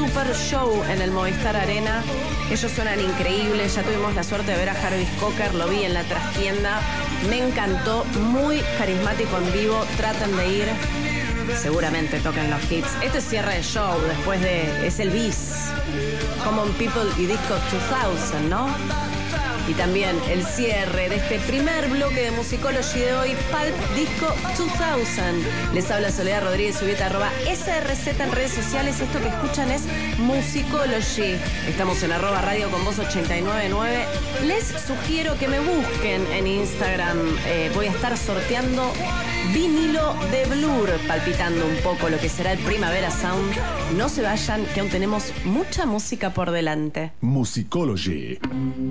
super show en el Movistar Arena. Ellos suenan increíbles. Ya tuvimos la suerte de ver a Jarvis Cocker. Lo vi en la trastienda. Me encantó. Muy carismático en vivo. Traten de ir. Seguramente tocan los hits. Este es cierre de show. Después de... Es el bis. Common People y Disco 2000, ¿no? Y también el cierre de este primer bloque de Musicology de hoy, Pulp Disco 2000. Les habla Soledad Rodríguez Subieta, @SRZ en redes sociales. Esto que escuchan es Musicology. Estamos en @Radio con Voz 899. Les sugiero que me busquen en Instagram. Voy a estar sorteando vinilo de Blur, palpitando un poco lo que será el Primavera Sound. No se vayan, que aún tenemos mucha música por delante. Musicology.